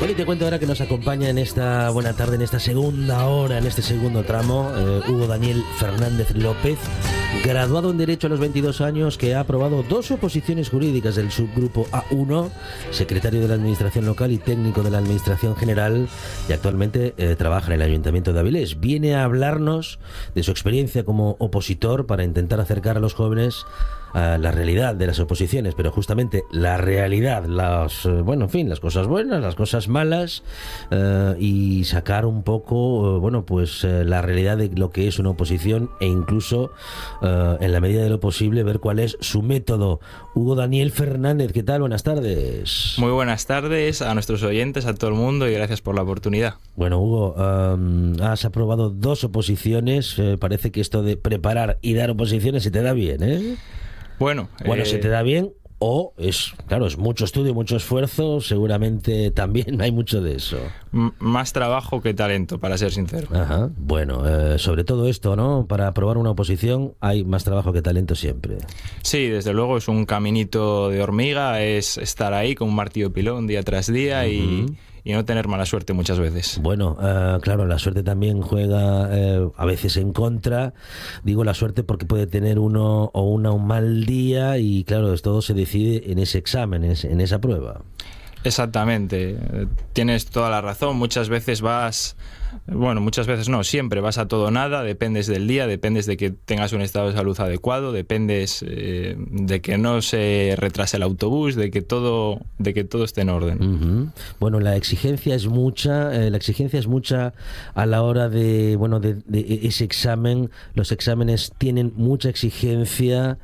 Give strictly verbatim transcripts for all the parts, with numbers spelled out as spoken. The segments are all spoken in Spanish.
Bueno, y te cuento ahora que nos acompaña en esta buena tarde, en esta segunda hora, en este segundo tramo, eh, Hugo Daniel Fernández López, graduado en Derecho a los veintidós años, que ha aprobado dos oposiciones jurídicas del subgrupo A uno, secretario de la Administración Local y técnico de la Administración General, y actualmente eh, trabaja en el Ayuntamiento de Avilés. Viene a hablarnos de su experiencia como opositor para intentar acercar a los jóvenes a la realidad de las oposiciones, pero justamente la realidad, las, bueno, en fin, las cosas buenas, las cosas malas, eh, y sacar un poco, eh, bueno, pues eh, la realidad de lo que es una oposición e incluso, eh, en la medida de lo posible, ver cuál es su método. Hugo Daniel Fernández, ¿qué tal? Buenas tardes. Muy buenas tardes a nuestros oyentes, a todo el mundo, y gracias por la oportunidad. Bueno, Hugo, um, has aprobado dos oposiciones, eh, parece que esto de preparar y dar oposiciones se te da bien, ¿eh? Bueno, bueno eh... se te da bien, o es, claro, es mucho estudio, mucho esfuerzo, seguramente también hay mucho de eso. M- más trabajo que talento, para ser sincero. Ajá, bueno, eh, sobre todo esto, ¿no? Para aprobar una oposición hay más trabajo que talento siempre. Sí, desde luego es un caminito de hormiga, es estar ahí con un martillo pilón día tras día, uh-huh. y... y no tener mala suerte muchas veces. Bueno, uh, claro, la suerte también juega uh, a veces en contra. Digo la suerte porque puede tener uno o una un mal día y claro, todo se decide en ese examen, en esa prueba. Exactamente, tienes toda la razón. Muchas veces vas, bueno, muchas veces no, siempre vas a todo o nada, dependes del día, dependes de que tengas un estado de salud adecuado, dependes eh, de que no se retrase el autobús, de que todo, de que todo esté en orden. Uh-huh. Bueno, la exigencia es mucha, eh, la exigencia es mucha a la hora de, bueno, de, de ese examen. Los exámenes tienen mucha exigencia,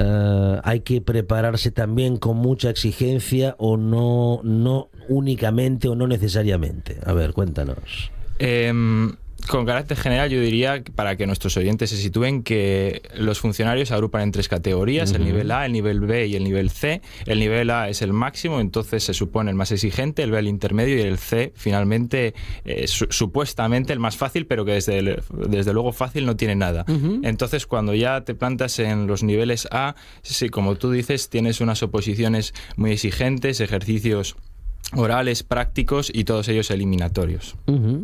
uh, hay que prepararse también con mucha exigencia o no. No únicamente o no necesariamente. A ver, cuéntanos. Eh, con carácter general yo diría, para que nuestros oyentes se sitúen, que los funcionarios se agrupan en tres categorías, uh-huh. el nivel A, el nivel B y el nivel C. El nivel A es el máximo, entonces se supone el más exigente, el B el intermedio y el C finalmente eh, su- supuestamente el más fácil, pero que desde, el, desde luego fácil no tiene nada. Uh-huh. Entonces cuando ya te plantas en los niveles A, sí, como tú dices, tienes unas oposiciones muy exigentes, ejercicios orales, prácticos y todos ellos eliminatorios. Uh-huh.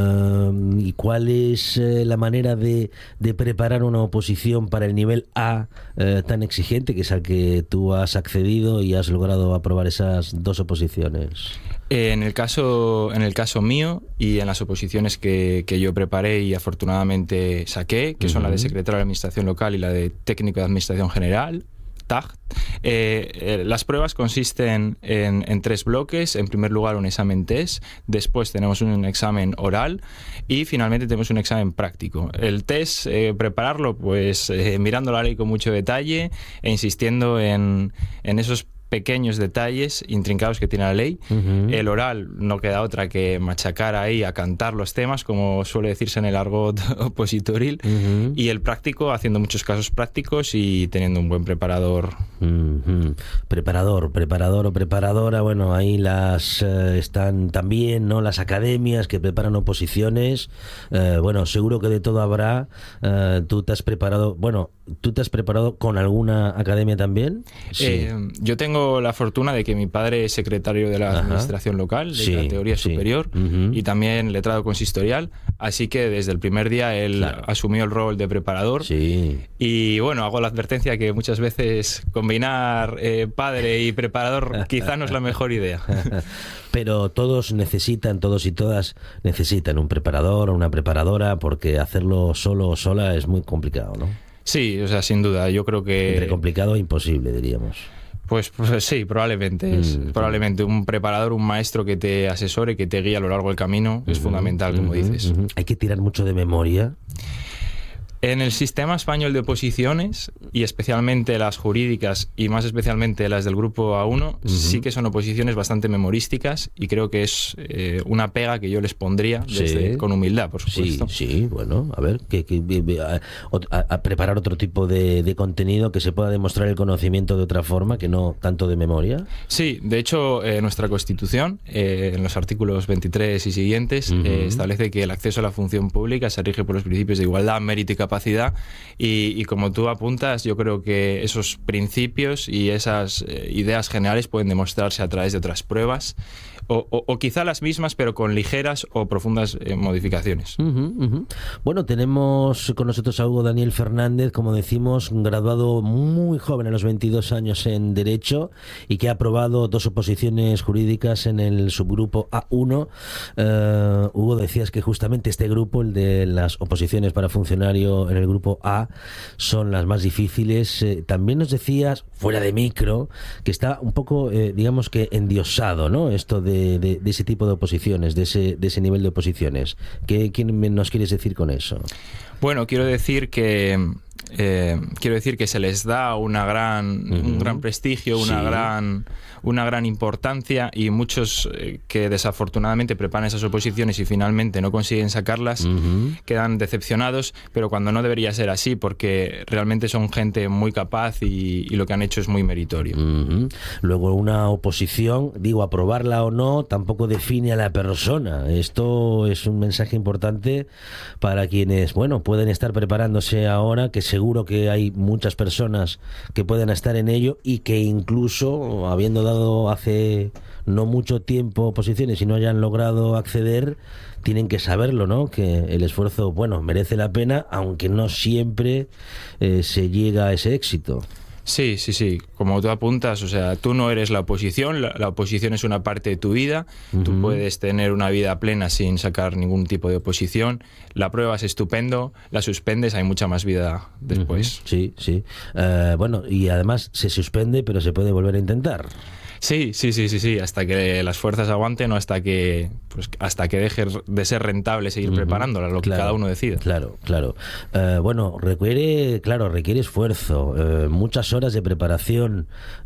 Uh, ¿Y cuál es uh, la manera de, de preparar una oposición para el nivel A uh, tan exigente, que es al que tú has accedido y has logrado aprobar esas dos oposiciones? Eh, en el caso, en el caso mío y en las oposiciones que, que yo preparé y afortunadamente saqué, que uh-huh. son la de secretario de Administración Local y la de técnico de Administración General, T A G, eh, eh, las pruebas consisten en, en tres bloques. En primer lugar, un examen test, después tenemos un examen oral y finalmente tenemos un examen práctico. El test, eh, prepararlo pues eh, mirando la ley con mucho detalle e insistiendo en, en esos pequeños detalles intrincados que tiene la ley. Uh-huh. El oral no queda otra que machacar ahí, a cantar los temas, como suele decirse en el argot opositoril, uh-huh. y el práctico haciendo muchos casos prácticos y teniendo un buen preparador. Uh-huh. Preparador, preparador o preparadora, bueno, ahí las eh, están también, ¿no?, las academias que preparan oposiciones. Eh, bueno, seguro que de todo habrá. Eh, tú te has preparado, bueno, ¿tú te has preparado con alguna academia también? Sí. Eh, yo tengo la fortuna de que mi padre es secretario de la Ajá. Administración Local, de sí, categoría sí. superior, uh-huh. y también letrado consistorial, así que desde el primer día él claro. asumió el rol de preparador. Sí. Y bueno, hago la advertencia que muchas veces combinar eh, padre y preparador quizá no es la mejor idea. Pero todos necesitan, todos y todas necesitan un preparador o una preparadora, porque hacerlo solo o sola es muy complicado, ¿no? Sí, o sea, sin duda, yo creo que... Entre complicado e imposible, diríamos. Pues, pues sí, probablemente. Es, mm, probablemente un preparador, un maestro que te asesore, que te guíe a lo largo del camino, es mm, fundamental, como mm, dices. Mm, ¿Hay que tirar mucho de memoria? En el sistema español de oposiciones, y especialmente las jurídicas y más especialmente las del grupo A uno, uh-huh. sí que son oposiciones bastante memorísticas y creo que es eh, una pega que yo les pondría desde, sí. con humildad, por supuesto. Sí, sí, bueno, a ver, que, que, a, a, a preparar otro tipo de, de contenido que se pueda demostrar el conocimiento de otra forma, que no tanto de memoria. Sí, de hecho, eh, nuestra Constitución, eh, en los artículos veintitrés y siguientes, uh-huh. eh, establece que el acceso a la función pública se rige por los principios de igualdad, mérito y capacidad capacidad y, y como tú apuntas, yo creo que esos principios y esas eh, ideas generales pueden demostrarse a través de otras pruebas. O, o, o quizá las mismas, pero con ligeras o profundas eh, modificaciones. Uh-huh, uh-huh. Bueno, tenemos con nosotros a Hugo Daniel Fernández, como decimos, graduado muy joven, a los veintidós años, en Derecho, y que ha aprobado dos oposiciones jurídicas en el subgrupo A uno. Uh, Hugo, decías que justamente este grupo, el de las oposiciones para funcionario en el grupo A, son las más difíciles. Eh, también nos decías, fuera de micro, que está un poco, eh, digamos que endiosado, ¿no? Esto de De, de, de ese tipo de oposiciones, de ese, de ese nivel de oposiciones. ¿Qué, qué nos quieres decir con eso? Bueno, quiero decir que eh, quiero decir que se les da una gran, uh-huh. un gran prestigio, una sí. gran una gran importancia, y muchos eh, que desafortunadamente preparan esas oposiciones y finalmente no consiguen sacarlas, uh-huh. quedan decepcionados, pero cuando no debería ser así, porque realmente son gente muy capaz y, y lo que han hecho es muy meritorio. Uh-huh. Luego, una oposición, digo, aprobarla o no, tampoco define a la persona. Esto es un mensaje importante para quienes, bueno, pueden estar preparándose ahora, que seguro que hay muchas personas que pueden estar en ello y que incluso, habiendo dado hace no mucho tiempo oposiciones y no hayan logrado acceder, tienen que saberlo, ¿no? Que el esfuerzo, bueno, merece la pena, aunque no siempre eh, se llega a ese éxito. Sí, sí, sí, como tú apuntas, o sea, tú no eres la oposición, la, la oposición es una parte de tu vida, uh-huh. tú puedes tener una vida plena sin sacar ningún tipo de oposición, la prueba es estupendo, la suspendes, hay mucha más vida después. Uh-huh. Sí, sí, uh, bueno, y además se suspende, pero se puede volver a intentar. Sí, sí, sí, sí, sí, hasta que las fuerzas aguanten o hasta que pues hasta que deje de ser rentable seguir uh-huh. preparándola, lo claro, que cada uno decida. Claro, claro. Uh, bueno, requiere, claro, requiere esfuerzo, uh, muchas horas de preparación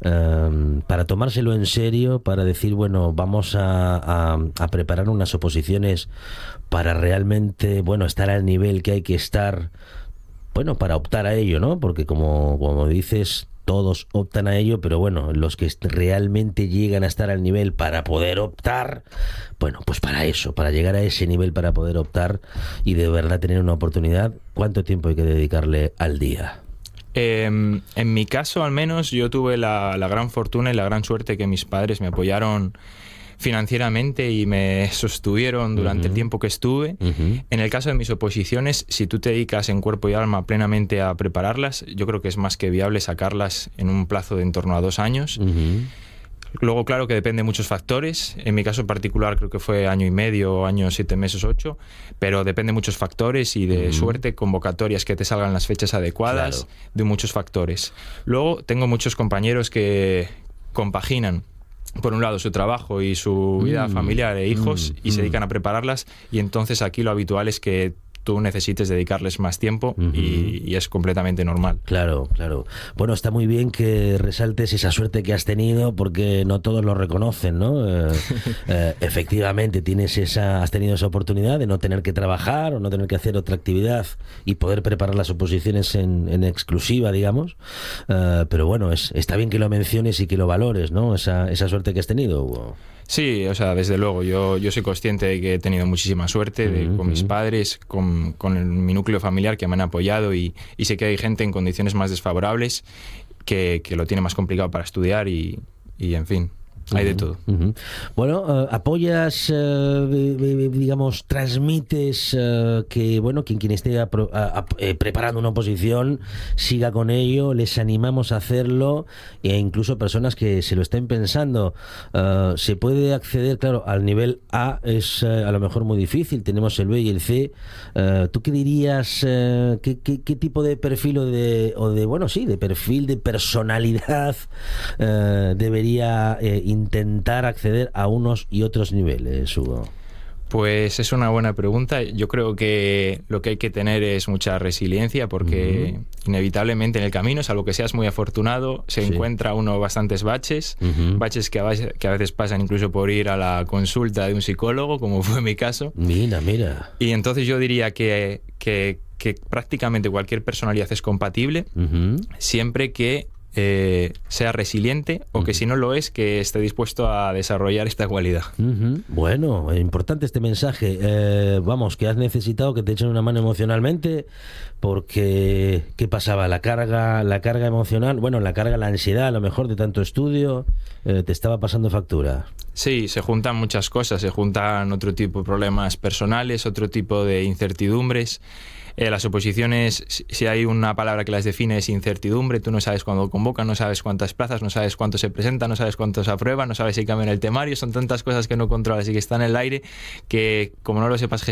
uh, para tomárselo en serio, para decir, bueno, vamos a, a, a preparar unas oposiciones para realmente, bueno, estar al nivel que hay que estar, bueno, para optar a ello, ¿no? Porque como, como dices, todos optan a ello, pero bueno, los que realmente llegan a estar al nivel para poder optar, bueno, pues para eso, para llegar a ese nivel para poder optar y de verdad tener una oportunidad, ¿cuánto tiempo hay que dedicarle al día? Eh, en mi caso, al menos, yo tuve la, la gran fortuna y la gran suerte que mis padres me apoyaron financieramente y me sostuvieron durante uh-huh. el tiempo que estuve. Uh-huh. En el caso de mis oposiciones, si tú te dedicas en cuerpo y alma plenamente a prepararlas, yo creo que es más que viable sacarlas en un plazo de en torno a dos años. Uh-huh. Luego, claro que depende de muchos factores. En mi caso en particular creo que fue año y medio, año, siete meses, ocho, pero depende de muchos factores y de uh-huh. suerte, convocatorias que te salgan las fechas adecuadas, claro. de muchos factores. Luego tengo muchos compañeros que compaginan por un lado su trabajo y su vida mm, familiar e hijos mm, y se dedican a prepararlas, y entonces aquí lo habitual es que tú necesites dedicarles más tiempo uh-huh. y, y es completamente normal. Claro, claro. Bueno, está muy bien que resaltes esa suerte que has tenido, porque no todos lo reconocen, ¿no? Eh, eh, efectivamente, tienes esa, has tenido esa oportunidad de no tener que trabajar o no tener que hacer otra actividad y poder preparar las oposiciones en, en exclusiva, digamos. Eh, pero bueno, es, está bien que lo menciones y que lo valores, ¿no? Esa, esa suerte que has tenido, Hugo. Sí, o sea, desde luego, yo, yo soy consciente de que he tenido muchísima suerte de, uh-huh. con mis padres, con, con el, mi núcleo familiar que me han apoyado, y, y sé que hay gente en condiciones más desfavorables que, que lo tiene más complicado para estudiar y, y en fin. Hay de todo. Uh-huh. Bueno, uh, apoyas, uh, digamos, transmites uh, que, bueno, quien, quien esté a, a, a, eh, preparando una oposición siga con ello, les animamos a hacerlo, e incluso personas que se lo estén pensando. Uh, se puede acceder, claro, al nivel A es uh, a lo mejor muy difícil, tenemos el B y el C. Uh, ¿Tú qué dirías, uh, qué, qué, qué tipo de perfil o de, o de, bueno, sí, de perfil, de personalidad uh, debería eh, intentar acceder a unos y otros niveles, Hugo? Pues es una buena pregunta. Yo creo que lo que hay que tener es mucha resiliencia, porque uh-huh. inevitablemente en el camino, salvo que seas muy afortunado, se sí. encuentra uno bastantes baches, uh-huh. baches que a, que a veces pasan incluso por ir a la consulta de un psicólogo, como fue mi caso. Mira, mira. Y entonces yo diría que, que, que prácticamente cualquier personalidad es compatible, uh-huh. siempre que eh, sea resiliente o Uh-huh. que si no lo es, que esté dispuesto a desarrollar esta cualidad. Uh-huh. Bueno, importante este mensaje. Eh, vamos, que has necesitado que te echen una mano emocionalmente, porque ¿qué pasaba? La carga, la carga emocional, bueno, la carga, la ansiedad, a lo mejor de tanto estudio, eh, te estaba pasando factura. Sí, se juntan muchas cosas, se juntan otro tipo de problemas personales, otro tipo de incertidumbres. Eh, las oposiciones, si hay una palabra que las define, es incertidumbre. Tú no sabes cuándo convocan, no sabes cuántas plazas, no sabes cuánto se presentan, no sabes cuántos aprueban, no sabes si cambian el temario. Son tantas cosas que no controlas y que están en el aire que, como no lo sepas gestionar,